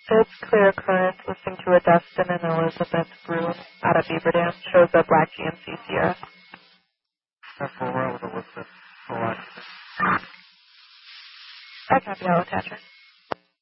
It's clear current listening to a Dustin and Elizabeth Broom out of Beaver Dam. Shows a black GMC Sierra. That's where we're with Elizabeth. I copy, I'll attach her.